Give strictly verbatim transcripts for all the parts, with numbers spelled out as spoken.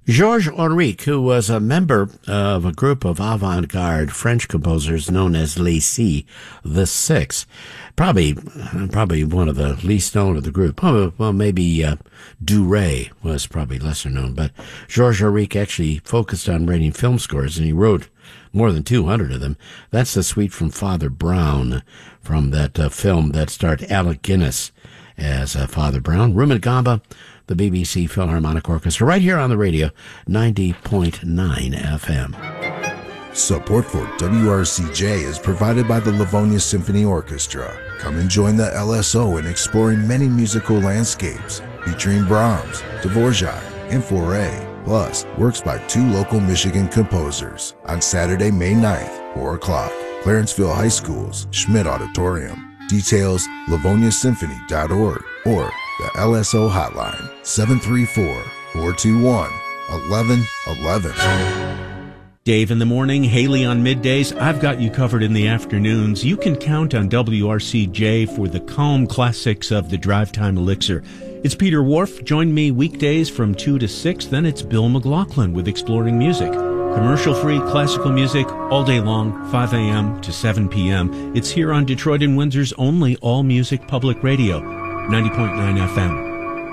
Georges Auric, who was a member of a group of avant-garde French composers known as Les Six, the Six, probably probably one of the least known of the group. Oh, well, maybe uh, Duray was probably lesser known, but Georges Auric actually focused on writing film scores, and he wrote more than two hundred of them. That's the suite from Father Brown, from that uh, film that starred Alec Guinness as uh, Father Brown. Rumit Gamba, the B B C Philharmonic Orchestra, right here on the radio, ninety point nine F M. Support for W R C J is provided by the Livonia Symphony Orchestra. Come and join the L S O in exploring many musical landscapes, featuring Brahms, Dvorak, and Fauré, plus works by two local Michigan composers on Saturday, May ninth, four o'clock, Clarenceville High School's Schmidt Auditorium. Details, livonia symphony dot org or the L S O hotline, seven three four, four two one, one one one one. Dave in the morning, Haley on middays. I've got you covered in the afternoons. You can count on W R C J for the calm classics of the Drive Time Elixir. It's Peter Wharf. Join me weekdays from two to six. Then it's Bill McLaughlin with Exploring Music. Commercial-free classical music all day long, five a.m. to seven p.m. It's here on Detroit and Windsor's only all-music public radio, ninety point nine F M.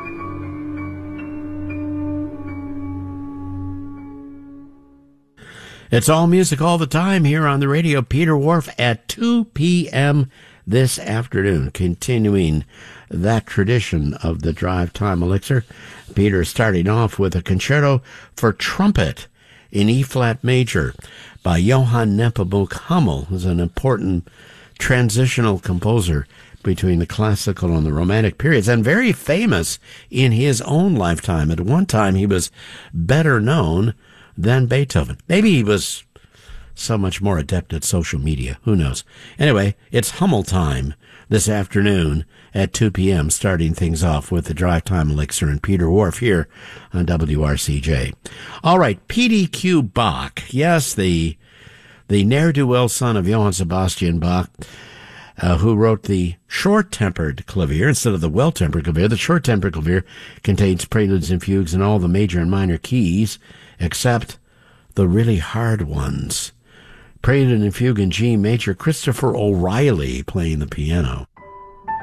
It's all music all the time here on the radio. Peter Wharf at two p.m. this afternoon, continuing that tradition of the Drive Time Elixir. Peter starting off with a concerto for trumpet in E-flat major by Johann Nepomuk Hummel, who's an important transitional composer between the classical and the romantic periods, and very famous in his own lifetime. At one time, he was better known than Beethoven. Maybe he was so much more adept at social media. Who knows? Anyway, it's Hummel time this afternoon at two p.m., starting things off with the Drive Time Elixir and Peter Wharf here on W R C J. All right, P D Q Bach. Yes, the the ne'er-do-well son of Johann Sebastian Bach, uh, who wrote the short-tempered clavier instead of the well-tempered clavier. The short-tempered clavier contains preludes and fugues in all the major and minor keys, except the really hard ones. Prelude and fugue in G major, Christopher O'Reilly playing the piano.